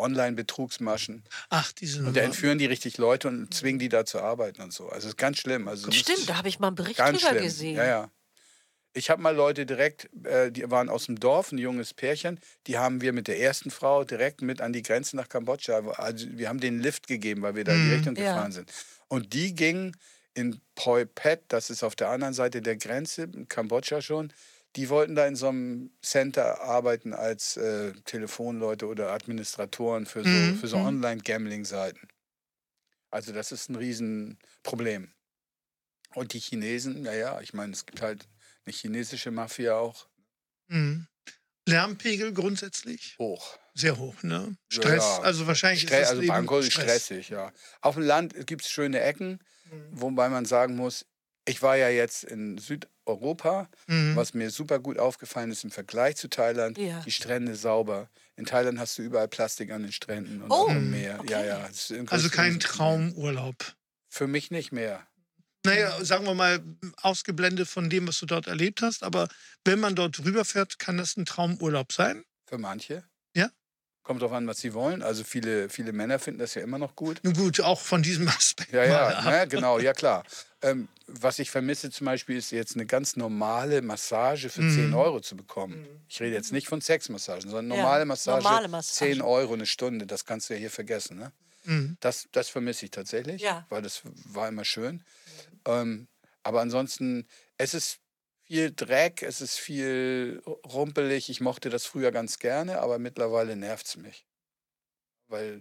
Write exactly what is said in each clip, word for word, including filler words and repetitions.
Online-Betrugsmaschen. Ach, diese Und da entführen die richtig Leute und zwingen die da zu arbeiten und so. Also, es ist ganz schlimm. Also, Stimmt, da habe ich mal einen Bericht ganz drüber schlimm. gesehen. Ja, ja. Ich habe mal Leute direkt, äh, die waren aus dem Dorf, ein junges Pärchen, die haben wir mit der ersten Frau direkt mit an die Grenze nach Kambodscha. Also, wir haben denen einen Lift gegeben, weil wir da in die Mhm. Richtung Ja. gefahren sind. Und die gingen in Poi Phet, das ist auf der anderen Seite der Grenze, in Kambodscha schon. Die wollten da in so einem Center arbeiten als äh, Telefonleute oder Administratoren für so, Mhm. für so Mhm. Online-Gambling-Seiten. Also, das ist ein Riesenproblem. Und die Chinesen, naja, ich meine, es gibt halt eine chinesische Mafia auch Mhm. Lärmpegel grundsätzlich hoch. sehr hoch, ne? Ja, Stress, ja. also wahrscheinlich Stre ist das also Leben Bangkok ist Stress. stressig, ja. Auf dem Land gibt es schöne Ecken, Mhm. wobei man sagen muss, ich war ja jetzt in Südeuropa, Mhm. was mir super gut aufgefallen ist im Vergleich zu Thailand, Ja. die Strände sauber. In Thailand hast du überall Plastik an den Stränden und auch Oh, im Meer. Ja, okay. ja. Das ist ein Also großes kein Riesenproblem. Traumurlaub. Für mich nicht mehr. Naja, sagen wir mal, ausgeblendet von dem, was du dort erlebt hast, aber wenn man dort rüberfährt, kann das ein Traumurlaub sein? Für manche. Ja? Kommt drauf an, was sie wollen. Also viele, viele Männer finden das ja immer noch gut. Nun gut, auch von diesem Aspekt Ja, mal ja, ab. ne, genau, ja klar. Ähm, was ich vermisse zum Beispiel ist jetzt eine ganz normale Massage für zehn Mhm. Euro zu bekommen. Ich rede jetzt nicht von Sexmassagen, sondern Ja, normale Massage, normale Massage. zehn Euro eine Stunde. Das kannst du ja hier vergessen. Ne? Mhm. Das, das vermisse ich tatsächlich, Ja. weil das war immer schön. Ähm, aber ansonsten, es ist viel Dreck, es ist viel rumpelig. Ich mochte das früher ganz gerne, aber mittlerweile nervt es mich. Weil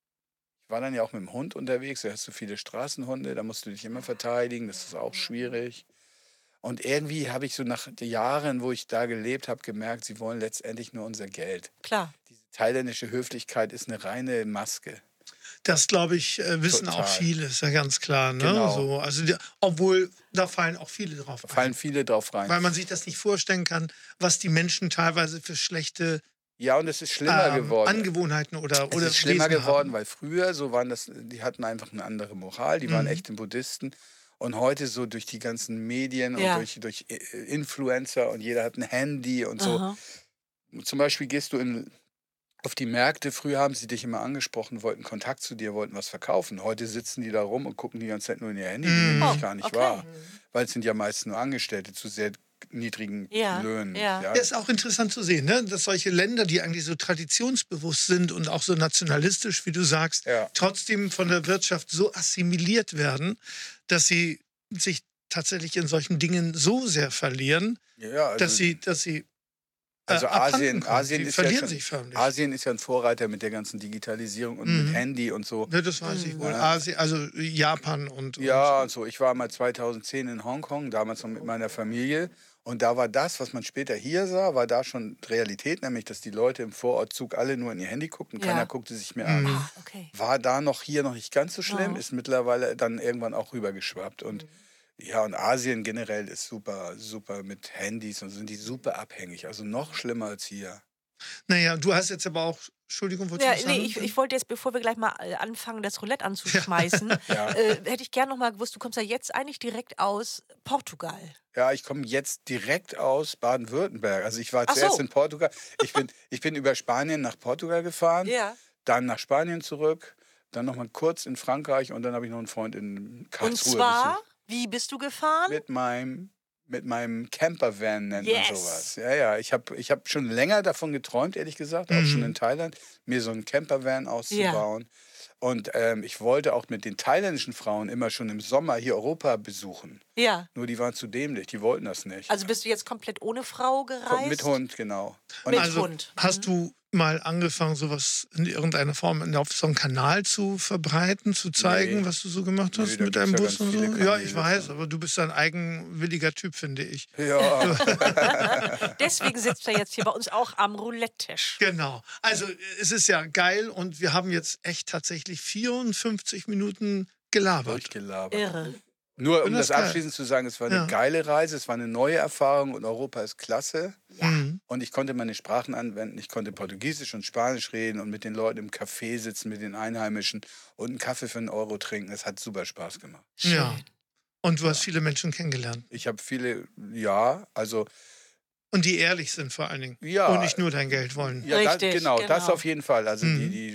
ich war dann ja auch mit dem Hund unterwegs, da hast du viele Straßenhunde, da musst du dich immer verteidigen, das ist auch schwierig. Und irgendwie habe ich so nach den Jahren, wo ich da gelebt habe, gemerkt, sie wollen letztendlich nur unser Geld. Klar. Diese thailändische Höflichkeit ist eine reine Maske. Das, glaube ich, äh, wissen Total. auch viele, ist ja ganz klar. Ne? Genau. So, also die, obwohl, da fallen auch viele drauf Da ein. fallen viele drauf rein. Weil man sich das nicht vorstellen kann, was die Menschen teilweise für schlechte Ja, und es ist schlimmer ähm, geworden. Angewohnheiten oder, Es oder ist schlimmer Wesen geworden, haben. weil früher so waren das, die hatten einfach eine andere Moral, die waren Mhm. echte Buddhisten. Und heute so durch die ganzen Medien Ja. und durch, durch äh, Influencer und jeder hat ein Handy und so. Aha. Zum Beispiel gehst du in, auf die Märkte, früher haben sie dich immer angesprochen, wollten Kontakt zu dir, wollten was verkaufen. Heute sitzen die da rum und gucken die ganze Zeit nur in ihr Handy, die nehmen Oh, dich gar nicht okay. wahr. Weil es sind ja meistens nur Angestellte zu sehr niedrigen Ja, Löhnen. ja. Ja, ist auch interessant zu sehen, ne? Dass solche Länder, die eigentlich so traditionsbewusst sind und auch so nationalistisch, wie du sagst, Ja. trotzdem von der Wirtschaft so assimiliert werden, dass sie sich tatsächlich in solchen Dingen so sehr verlieren, Ja, also, dass sie, dass sie äh, also abhanden Asien, kommen. Asien Sie ist ja verlieren schon, sich förmlich. Asien ist ja ein Vorreiter mit der ganzen Digitalisierung und Mhm. mit Handy und so. Ne, das weiß ich wohl. Ja. Asien, also Japan und, Ja, und und so. Ich war mal zweitausendzehn in Hongkong, damals noch mit meiner Familie. Und da war das, was man später hier sah, war da schon Realität, nämlich, dass die Leute im Vorortzug alle nur in ihr Handy guckten. Ja. Keiner guckte sich mehr an. Mhm. Ah, okay. War da noch hier noch nicht ganz so schlimm, Ja. ist mittlerweile dann irgendwann auch rübergeschwappt. Und ja, und Asien generell ist super, super mit Handys und sind die super abhängig. Also noch schlimmer als hier. Naja, du hast jetzt aber auch, Entschuldigung, wolltest Ja, du was sagen? nee, ich, ich wollte jetzt, bevor wir gleich mal äh, anfangen, das Roulette anzuschmeißen, Ja. äh, hätte ich gern noch mal gewusst, du kommst ja jetzt eigentlich direkt aus Portugal. Ja, ich komme jetzt direkt aus Baden-Württemberg. Also ich war Ach zuerst so. in Portugal. Ich bin, ich bin über Spanien nach Portugal gefahren, Ja. dann nach Spanien zurück, dann noch mal kurz in Frankreich und dann habe ich noch einen Freund in Und Karlsruhe zwar, besucht. wie bist du gefahren? Mit meinem, mit meinem Campervan nennt Yes. man sowas. Ja, ja, ich habe ich hab schon länger davon geträumt, ehrlich gesagt, auch schon Mhm. in Thailand, mir so einen Campervan auszubauen. Und ähm, ich wollte auch mit den thailändischen Frauen immer schon im Sommer hier Europa besuchen. Ja. Nur die waren zu dämlich, die wollten das nicht. Also bist du jetzt komplett ohne Frau gereist? Mit Hund, genau. Und Mit Also Hund. hast du mal angefangen, sowas in irgendeiner Form auf so einem Kanal zu verbreiten, zu zeigen, Nee. was du so gemacht Nö, hast da mit gibt's deinem ja Bus ganz und so? viele Ja, ich Kanäle. weiß, aber du bist ein eigenwilliger Typ, finde ich. Ja, Deswegen sitzt er jetzt hier bei uns auch am Roulette-Tisch. Genau. Also es ist ja geil und wir haben jetzt echt tatsächlich vierundfünfzig Minuten gelabert. durchgelabert. Irre. Nur um Finde das das geil. abschließend zu sagen, es war eine Ja. geile Reise, es war eine neue Erfahrung und Europa ist klasse. Mhm. Und ich konnte meine Sprachen anwenden, ich konnte Portugiesisch und Spanisch reden und mit den Leuten im Café sitzen, mit den Einheimischen und einen Kaffee für einen Euro trinken. Es hat super Spaß gemacht. Schön. Ja. Und du hast viele Menschen kennengelernt. Ich habe viele, ja, also, Und die ehrlich sind vor allen Dingen. ja. Und nicht nur dein Geld wollen. Ja, das, Richtig, genau, das genau. auf jeden Fall. Also die, Mhm. die